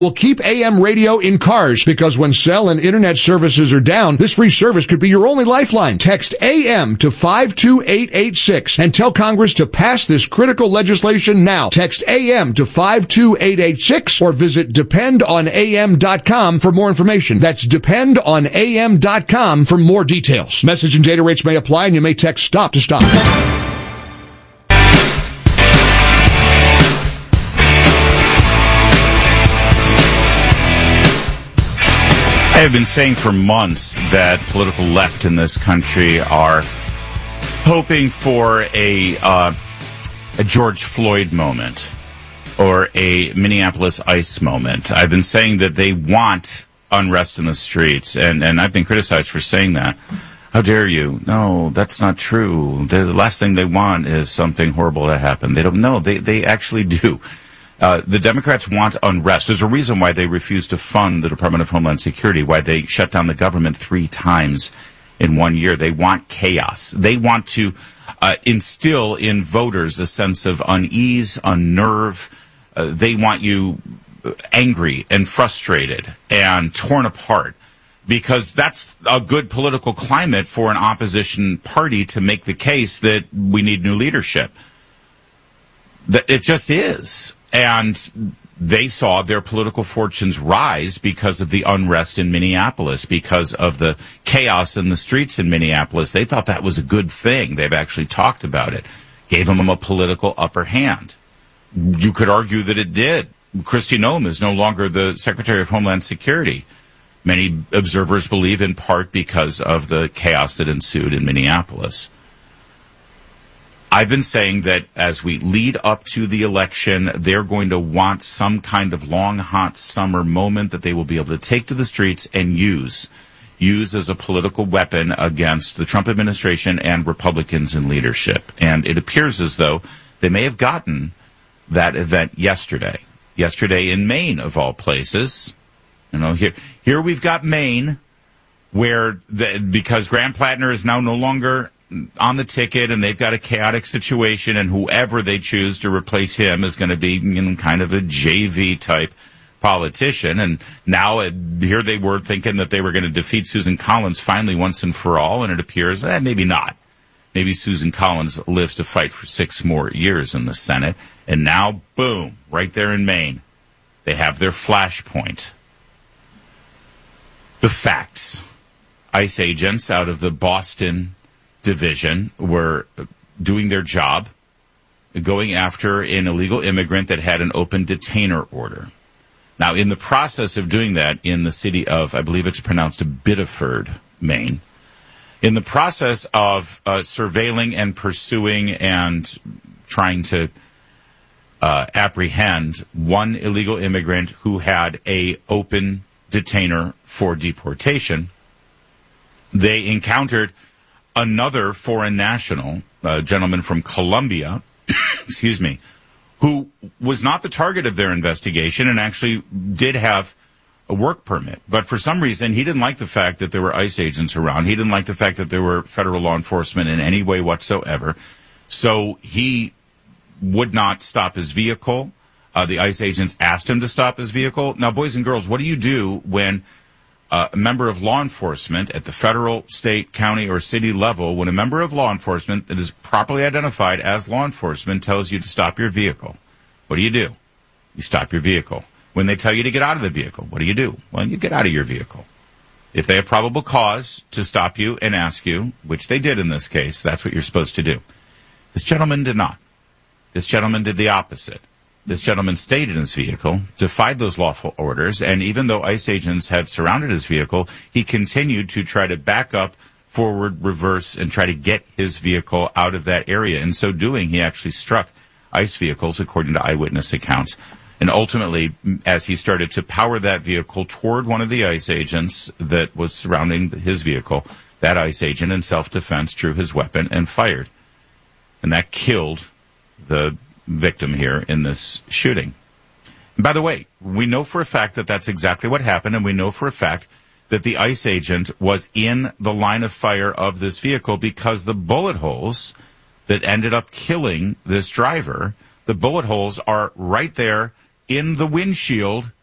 Will keep AM radio in cars because when cell and internet services are down, this free service could be your only lifeline. Text AM to 52886 and tell Congress to pass this critical legislation now. Text AM to 52886 or visit dependonam.com for more information. That's dependonam.com for more details. Message and data rates may apply and you may text STOP to stop. I have been saying for months that political left in this country are hoping for a George Floyd moment or a Minneapolis ICE moment. I've been saying that they want unrest in the streets, and I've been criticized for saying that. How dare you? No, that's not true. The last thing they want is something horrible to happen. They don't know. They actually do. The Democrats want unrest. There's a reason why they refuse to fund the Department of Homeland Security, why they shut down the government 3 times in 1 year. They want chaos. They want to instill in voters a sense of unease, unnerve. They want you angry and frustrated and torn apart, because that's a good political climate for an opposition party to make the case that we need new leadership. That it just is. And they saw their political fortunes rise because of the unrest in Minneapolis, because of the chaos in the streets in Minneapolis. They thought that was a good thing. They've actually talked about it. Gave them a political upper hand. You could argue that it did. Kristi Noem is no longer the Secretary of Homeland Security. Many observers believe in part because of the chaos that ensued in Minneapolis. I've been saying that as we lead up to the election, they're going to want some kind of long, hot summer moment that they will be able to take to the streets and use as a political weapon against the Trump administration and Republicans in leadership. And it appears as though they may have gotten that event yesterday. Yesterday in Maine, of all places. You know, here we've got Maine, where because Graham Plattner is now no longer on the ticket, and they've got a chaotic situation, and whoever they choose to replace him is going to be kind of a JV type politician. And now here they were thinking that they were going to defeat Susan Collins finally once and for all, and it appears maybe not. Maybe Susan Collins lives to fight for 6 more years in the Senate, and now, boom, right there in Maine, they have their flashpoint. The facts. ICE agents out of the Boston division were doing their job, going after an illegal immigrant that had an open detainer order. Now, in the process of doing that in the city of, I believe it's pronounced Biddeford, Maine, in the process of surveilling and pursuing and trying to apprehend one illegal immigrant who had a open detainer for deportation, they encountered another foreign national, a gentleman from Colombia, excuse me, who was not the target of their investigation and actually did have a work permit. But for some reason, he didn't like the fact that there were ICE agents around. He didn't like the fact that there were federal law enforcement in any way whatsoever. So he would not stop his vehicle. The ICE agents asked him to stop his vehicle. Now, boys and girls, what do you do when a member of law enforcement at the federal, state, county, or city level, when a member of law enforcement that is properly identified as law enforcement tells you to stop your vehicle? What do? You stop your vehicle. When they tell you to get out of the vehicle, what do? Well, you get out of your vehicle. If they have probable cause to stop you and ask you, which they did in this case, that's what you're supposed to do. This gentleman did not. This gentleman did the opposite. This gentleman stayed in his vehicle, defied those lawful orders, and even though ICE agents had surrounded his vehicle, he continued to try to back up, forward, reverse, and try to get his vehicle out of that area. In so doing, he actually struck ICE vehicles, according to eyewitness accounts. And ultimately, as he started to power that vehicle toward one of the ICE agents that was surrounding his vehicle, that ICE agent in self-defense drew his weapon and fired. And that killed the victim here in this shooting. And by the way, we know for a fact that that's exactly what happened, and we know for a fact that the ICE agent was in the line of fire of this vehicle because the bullet holes that ended up killing this driver, the bullet holes are right there in the windshield